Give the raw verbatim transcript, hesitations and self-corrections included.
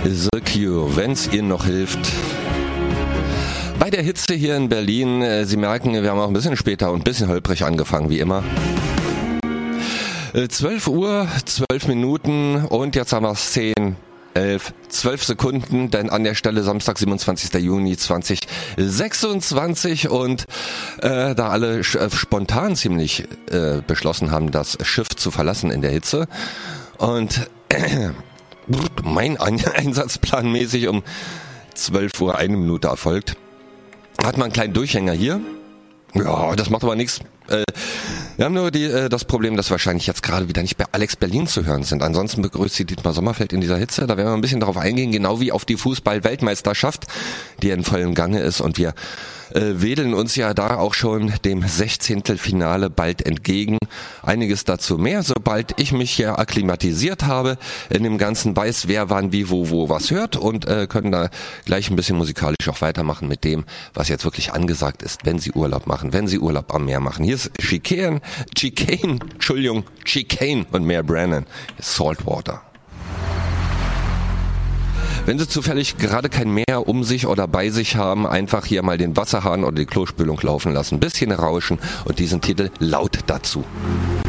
The Cure, wenn's ihr noch hilft. Bei der Hitze hier in Berlin, Sie merken, wir haben auch ein bisschen später und ein bisschen holprig angefangen, wie immer. zwölf Uhr, zwölf Minuten und jetzt haben wir es zehn, elf, zwölf Sekunden, denn an der Stelle Samstag, siebenundzwanzigster Juni zweitausendsechsundzwanzig und äh, da alle äh, spontan ziemlich äh, beschlossen haben, das Schiff zu verlassen in der Hitze und äh, mein Einsatzplan mäßig um zwölf Uhr eine Minute erfolgt, hat man einen kleinen Durchhänger hier. Ja, das macht aber nichts. Äh, wir haben nur die, äh, das Problem, dass wahrscheinlich jetzt gerade wieder nicht bei Alex Berlin zu hören sind. Ansonsten begrüßt sie Dietmar Sommerfeld in dieser Hitze. Da werden wir ein bisschen darauf eingehen, genau wie auf die Fußball-Weltmeisterschaft, die in vollem Gange ist. Und wir äh, wedeln uns ja da auch schon dem Sechzehntelfinale bald entgegen. Einiges dazu mehr, sobald ich mich ja akklimatisiert habe, in dem Ganzen weiß, wer wann wie wo wo was hört und äh, können da gleich ein bisschen musikalisch auch weitermachen mit dem, was jetzt wirklich angesagt ist, wenn Sie Urlaub machen, wenn Sie Urlaub am Meer machen. Hier ist Chicane, Chicane, Entschuldigung, Chicane und Mare Brannon, Saltwater. Wenn Sie zufällig gerade kein Meer um sich oder bei sich haben, einfach hier mal den Wasserhahn oder die Klospülung laufen lassen, ein bisschen rauschen und diesen Titel laut dazu.